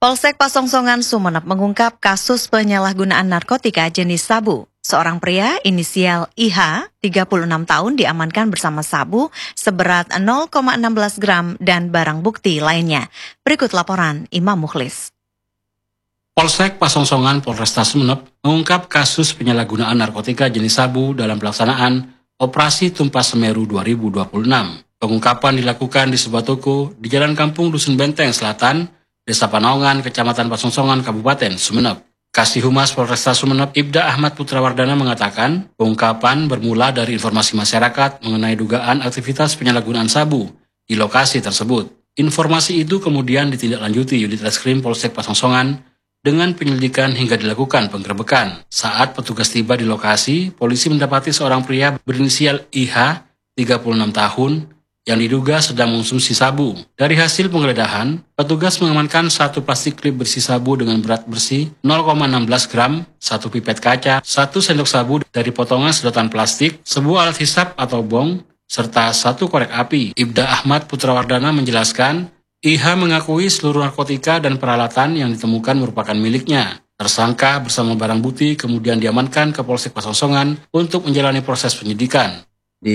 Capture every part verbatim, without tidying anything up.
Polsek Pasongsongan Sumenep mengungkap kasus penyalahgunaan narkotika jenis sabu. Seorang pria inisial I H, tiga puluh enam tahun, diamankan bersama sabu seberat nol koma satu enam gram dan barang bukti lainnya. Berikut laporan Imam Mukhlis. Polsek Pasongsongan Polresta Sumenep mengungkap kasus penyalahgunaan narkotika jenis sabu dalam pelaksanaan Operasi Tumpas Semeru dua ribu dua puluh enam. Pengungkapan dilakukan di sebuah toko di Jalan Kampung Dusun Benteng Selatan, Desa Panaongan, Kecamatan Pasongsongan, Kabupaten Sumenep. Kasih Humas Polresta Sumenep, Ibda Ahmad Putrawardana mengatakan, pengungkapan bermula dari informasi masyarakat mengenai dugaan aktivitas penyalahgunaan sabu di lokasi tersebut. Informasi itu kemudian ditindaklanjuti Unit Reskrim Polsek Pasongsongan dengan penyelidikan hingga dilakukan penggerebekan. Saat petugas tiba di lokasi, polisi mendapati seorang pria berinisial I H, tiga puluh enam tahun, yang diduga sedang mengonsumsi sabu. Dari hasil penggeledahan, petugas mengamankan satu plastik klip berisi sabu dengan berat bersih nol koma satu enam gram, satu pipet kaca, satu sendok sabu dari potongan sedotan plastik, sebuah alat hisap atau bong, serta satu korek api. Ibda Ahmad Putrawardana menjelaskan, I H mengakui seluruh narkotika dan peralatan yang ditemukan merupakan miliknya. Tersangka bersama barang bukti kemudian diamankan ke Polsek Pasongsongan untuk menjalani proses penyidikan.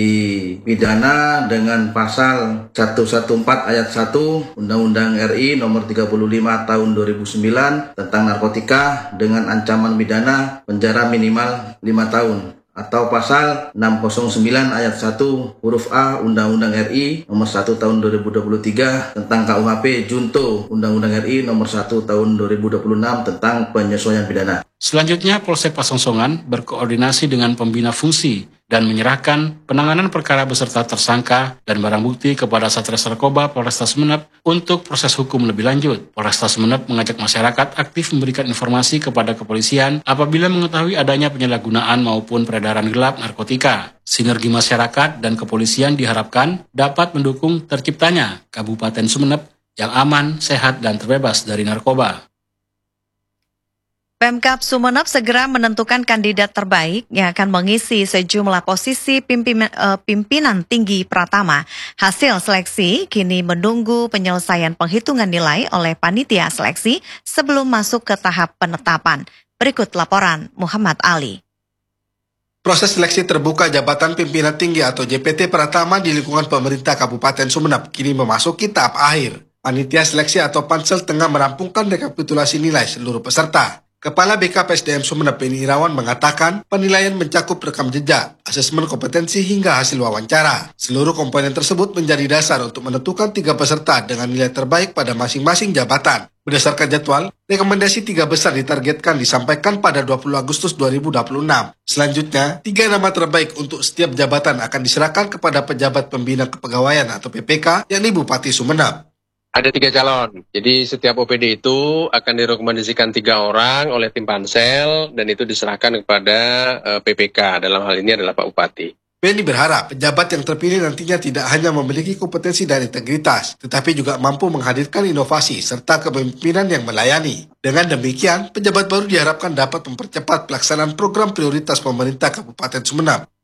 Dipidana dengan pasal seratus empat belas ayat satu Undang-Undang R I nomor tiga puluh lima tahun dua ribu sembilan tentang narkotika dengan ancaman pidana penjara minimal lima tahun, atau pasal enam nol sembilan ayat satu huruf A Undang-Undang R I nomor satu tahun dua ribu dua puluh tiga tentang K U H P junto Undang-Undang R I nomor satu tahun dua ribu dua puluh enam tentang penyesuaian pidana. Selanjutnya, Polsek Pasongsongan berkoordinasi dengan pembina fungsi dan menyerahkan penanganan perkara beserta tersangka dan barang bukti kepada Satres Narkoba Polresta Sumenep untuk proses hukum lebih lanjut. Polresta Sumenep mengajak masyarakat aktif memberikan informasi kepada kepolisian apabila mengetahui adanya penyalahgunaan maupun peredaran gelap narkotika. Sinergi masyarakat dan kepolisian diharapkan dapat mendukung terciptanya Kabupaten Sumenep yang aman, sehat, dan terbebas dari narkoba. Pemkab Sumenep segera menentukan kandidat terbaik yang akan mengisi sejumlah posisi pimpinan, uh, pimpinan tinggi Pratama. Hasil seleksi kini menunggu penyelesaian penghitungan nilai oleh panitia seleksi sebelum masuk ke tahap penetapan. Berikut laporan Muhammad Ali. Proses seleksi terbuka jabatan pimpinan tinggi atau J P T Pratama di lingkungan pemerintah Kabupaten Sumenep kini memasuki tahap akhir. Panitia seleksi atau pansel tengah merampungkan rekapitulasi nilai seluruh peserta. Kepala B K P S D M Sumenep Beni Irawan mengatakan penilaian mencakup rekam jejak, asesmen kompetensi hingga hasil wawancara. Seluruh komponen tersebut menjadi dasar untuk menentukan tiga peserta dengan nilai terbaik pada masing-masing jabatan. Berdasarkan jadwal, rekomendasi tiga besar ditargetkan disampaikan pada dua puluh Agustus dua ribu dua puluh enam. Selanjutnya, tiga nama terbaik untuk setiap jabatan akan diserahkan kepada pejabat pembina kepegawaian atau P P K, yakni Bupati Sumenep. Ada tiga calon, jadi setiap O P D itu akan direkomendasikan tiga orang oleh tim pansel dan itu diserahkan kepada uh, P P K, dalam hal ini adalah Pak Bupati. Beni berharap pejabat yang terpilih nantinya tidak hanya memiliki kompetensi dan integritas, tetapi juga mampu menghadirkan inovasi serta kepemimpinan yang melayani. Dengan demikian, pejabat baru diharapkan dapat mempercepat pelaksanaan program prioritas pemerintah Kabupaten Sumenep.